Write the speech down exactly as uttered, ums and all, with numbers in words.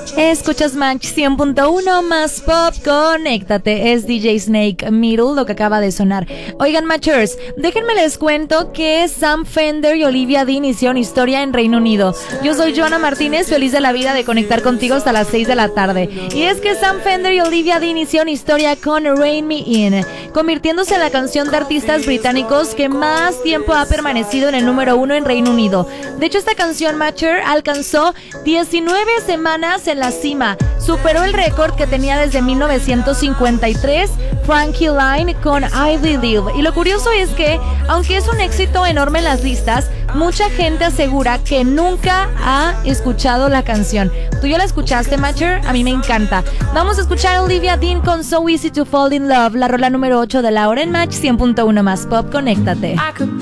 Escuchas Match cien punto uno más pop, conéctate, es D J Snake Middle lo que acaba de sonar. Oigan, Matchers, déjenme les cuento que Sam Fender y Olivia Dean hicieron historia en Reino Unido. Yo soy Joana Martínez, feliz de la vida de conectar contigo hasta las seis de la tarde. Y es que Sam Fender y Olivia Dean hicieron historia con Rain Me In, convirtiéndose en la canción de artistas británicos que más tiempo ha permanecido en el número uno en Reino Unido. De hecho, esta canción, Matcher, alcanzó diecinueve semanas en la cima. Superó el récord que tenía desde mil novecientos cincuenta y tres Frankie Line con I Believe. Y lo curioso es que, aunque es un éxito enorme en las listas, mucha gente asegura que nunca ha escuchado la canción. ¿Tú ya la escuchaste, Matcher? A mí me encanta. Vamos a escuchar a Olivia Dean con So Easy to Fall in Love, la rola número ocho de la hora en Match cien punto uno más pop. Conéctate.